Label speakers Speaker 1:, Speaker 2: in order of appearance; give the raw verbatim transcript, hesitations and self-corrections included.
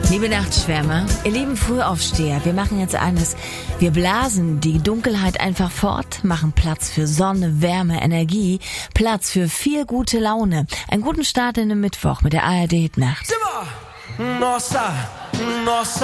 Speaker 1: Liebe Nachtschwärmer, ihr lieben Frühaufsteher, wir machen jetzt eines. Wir blasen die Dunkelheit einfach fort, machen Platz für Sonne, Wärme, Energie, Platz für viel gute Laune. Einen guten Start in den Mittwoch mit der A R D-Hit-Nacht.
Speaker 2: Nossa, nossa.